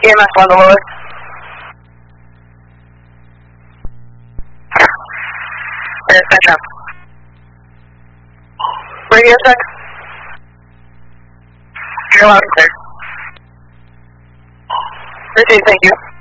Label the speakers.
Speaker 1: EMS on the lower. Center. Radio check. You're loud and clear. Proceed, thank you.